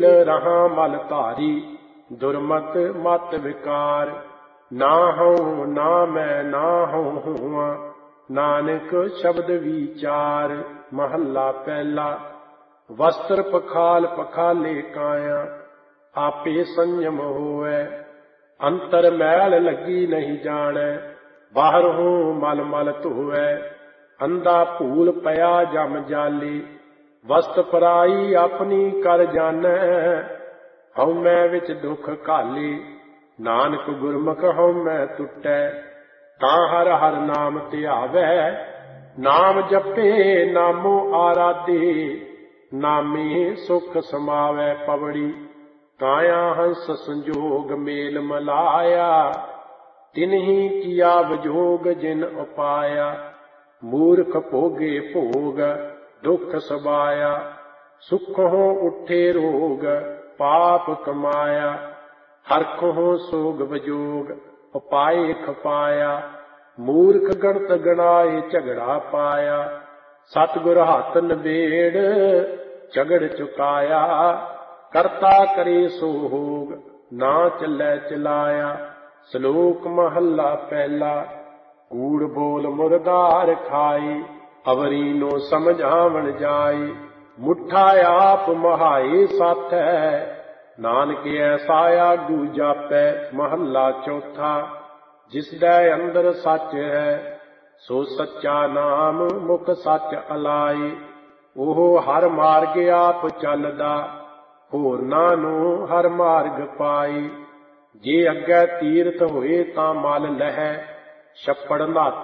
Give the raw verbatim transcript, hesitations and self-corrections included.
ਨੀਲ ਰਹਾ ਮਲ ਧਾਰੀ, ਦੁਰਮਤ ਮਤ ਵਿਕਾਰ। ਨਾ ਹਉ ਨਾ ਮੈਂ ਨਾ ਹਉ ਹੋਵਾਂ, ਨਾਨਕ ਸ਼ਬਦ ਵਿਚਾਰ। ਮਹੱਲਾ ਪਹਿਲਾ। ਵਸਤਰ ਪਖਾਲ ਪਖਾਲੇ ਕਾਇਆ, ਆਪੇ ਸੰਜਮ ਹੋਵੈ। ਅੰਤਰ ਮੈਲ ਲੱਗੀ ਨਹੀਂ ਜਾਣੈ, ਬਾਹਰੋਂ ਮਲ ਮਲ ਧੋਵੈ। ਅੰਧਾ ਭੂਲ ਪਿਆ ਜਮ ਜਾਲੀ, ਵਸਤ ਪਰਾਈ ਆਪਣੀ ਕਰ ਜਾਣੈ। ਹਉਮੈ ਵਿੱਚ ਦੁੱਖ ਘਾਲੀ, ਨਾਨਕ ਗੁਰਮੁਖ ਹਉਮੈ ਟੁੱਟੈ। ਤਾਂ ਹਰ ਹਰ ਨਾਮ ਧਿਆਵੈ, ਨਾਮ ਜਪੇ ਨਾਮੋ ਆਰਾਧੇ। ਨਾਮੇ ਸੁਖ ਸਮਾਵੈ ਪਵੜੀ, ਕਾਇਆ ਹੰਸ ਸੰਜੋਗ ਮੇਲ ਮਲਾਇਆ। ਤਿਨਹੀ ਕੀਆ ਵਿਜੋਗ ਜਿਨ ਉਪਾਇਆ, ਮੂਰਖ ਭੋਗੇ ਭੋਗ ਦੁੱਖ ਸਬਾਇਆ। ਸੁਖੋਂ ਉੱਠੇ ਰੋਗ ਪਾਪ ਕਮਾਇਆ, ਹਰਖੋਂ ਸੋਗ ਵਿਜੋਗ ਉਪਾਏ ਖਪਾਇਆ। ਮੂਰਖ ਗਣਤ ਗਣਾਏ ਝਗੜਾ ਪਾਇਆ, ਸਤਿਗੁਰ ਹੱਥ ਨਬੇੜ ਝਗੜ ਚੁਕਾਇਆ। ਕਰਤਾ ਕਰੇ ਸੋ ਹੋਗ, ਨਾ ਚੱਲੈ ਚਲਾਇਆ। ਸ਼ਲੋਕ ਮਹੱਲਾ ਪਹਿਲਾ। ਕੂੜ ਬੋਲ ਮੁਰਦਾਰ ਖਾਈ, ਅਵਰੀ ਨੋ ਸਮਝਾਵਣ ਜਾਈ। ਮੁੱਠਾ ਆਪ ਮਹਾਏ ਸਾਥੈ, ਨਾਨਕ ਐਸਾ ਆਗੂ ਜਾਪੈ। ਮਹੱਲਾ ਚੌਥਾ। ਜਿਸਦੇ ਅੰਦਰ ਸੱਚ ਹੈ, ਸੋ ਸੱਚਾ ਨਾਮ ਮੁਖ ਸੱਚ ਅਲਾਈ। ਉਹ ਹਰ ਮਾਰਗ ਆਪ ਚੱਲਦਾ, ਹੋਰਨਾਂ ਨੂੰ ਹਰ ਮਾਰਗ ਪਾਈ। ਜੇ ਅੱਗੇ ਤੀਰਥ ਹੋਏ ਤਾਂ ਮਲ ਲਹੈ, ਛੱਪੜ ਨਹਾਤਾ